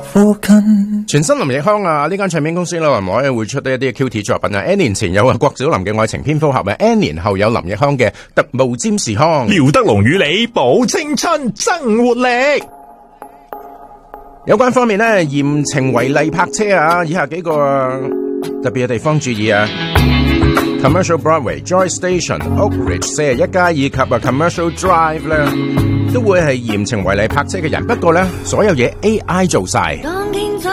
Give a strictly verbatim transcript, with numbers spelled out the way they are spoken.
附近。 全新林奕匡啊，呢間唱片公司啦，唔可以會出得一啲 Q T 作品啊。N 年前有啊郭小霖嘅愛情蝙蝠俠啊 ，N 年後有林奕匡嘅特務占士康。 廖德龍與你保青春增活力。 有關方面呢，嚴懲違例泊車啊，以下幾個特別嘅地方注意啊。Commercial Broadway、Joy Station、Oak Ridge 四十一街以及啊 Commercial Drive 咧，都會係嚴懲違例泊車嘅人。不過咧，所有嘢 A I 做晒。